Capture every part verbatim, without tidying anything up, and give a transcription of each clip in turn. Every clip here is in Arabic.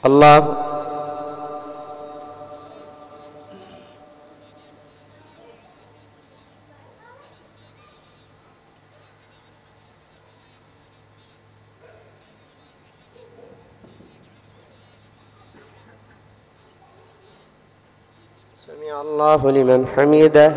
الله سمع الله لمن حمده.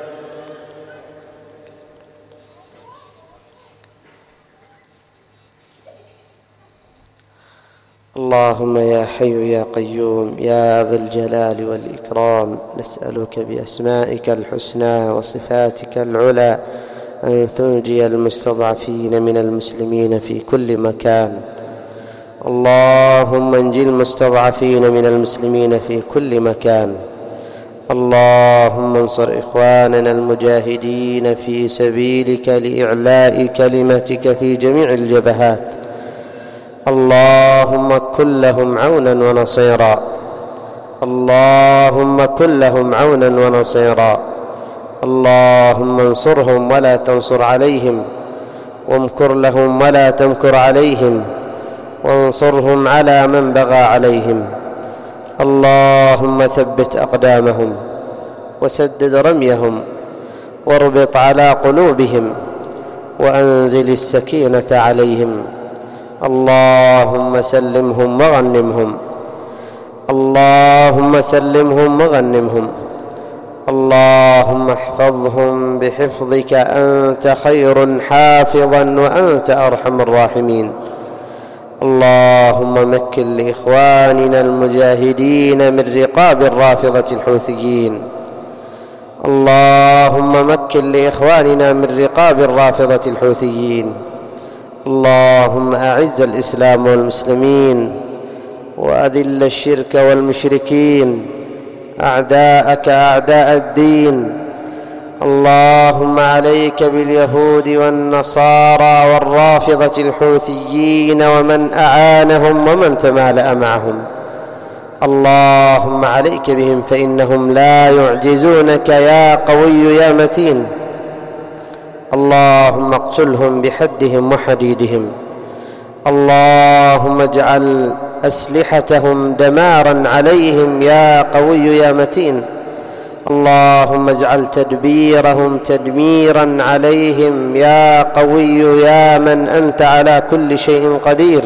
اللهم يا حي يا قيوم يا ذا الجلال والإكرام، نسألك بأسمائك الحسنى وصفاتك العلى أن تنجي المستضعفين من المسلمين في كل مكان. اللهم انجِ المستضعفين من المسلمين في كل مكان. اللهم انصر إخواننا المجاهدين في سبيلك لإعلاء كلمتك في جميع الجبهات. اللهم كن لهم عونا ونصيرا. اللهم كن لهم عونا ونصيرا. اللهم انصرهم ولا تنصر عليهم، وامكر لهم ولا تمكر عليهم، وانصرهم على من بغى عليهم. اللهم ثبت أقدامهم وسدد رميهم واربط على قلوبهم وأنزل السكينة عليهم. اللهم سلمهم وغنمهم. اللهم سلمهم وغنمهم. اللهم احفظهم بحفظك، أنت خير حافظا وأنت أرحم الراحمين. اللهم مكن لإخواننا المجاهدين من رقاب الرافضة الحوثيين. اللهم مكن لإخواننا من رقاب الرافضة الحوثيين. اللهم أعز الإسلام والمسلمين وأذل الشرك والمشركين، أعداءك أعداء الدين. اللهم عليك باليهود والنصارى والرافضة الحوثيين ومن أعانهم ومن تمالأ معهم. اللهم عليك بهم فإنهم لا يعجزونك يا قوي يا متين. اللهم اقتلهم بحدهم وحديدهم. اللهم اجعل أسلحتهم دمارا عليهم يا قوي يا متين. اللهم اجعل تدبيرهم تدميرا عليهم يا قوي يا من أنت على كل شيء قدير.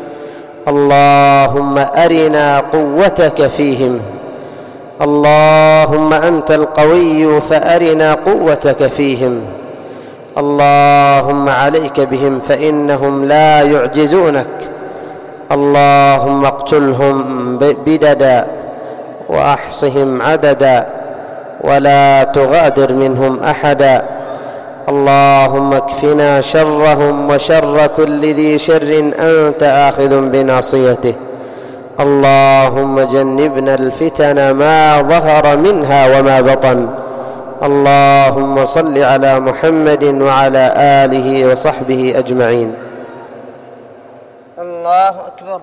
اللهم أرنا قوتك فيهم. اللهم أنت القوي فأرنا قوتك فيهم. اللهم عليك بهم فإنهم لا يعجزونك. اللهم اقتلهم بددا وأحصهم عددا ولا تغادر منهم أحدا. اللهم اكفنا شرهم وشر كل ذي شر أنت آخذ بناصيته. اللهم جنبنا الفتن ما ظهر منها وما بطن. اللهم صل على محمد وعلى آله وصحبه أجمعين. الله أكبر.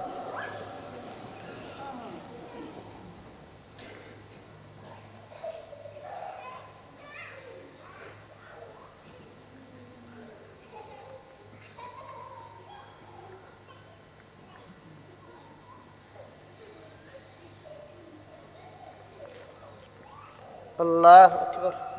الله أكبر.